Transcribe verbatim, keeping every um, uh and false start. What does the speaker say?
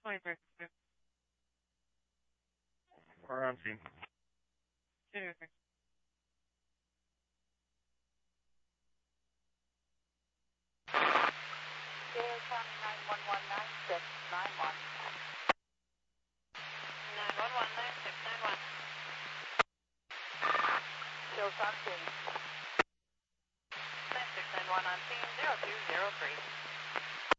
twenty-three. We're on scene. two two three. Dale County nine one one nine six nine one. nine one one nine six nine one. Shows on scene. nine six nine one on scene, zero two zero three.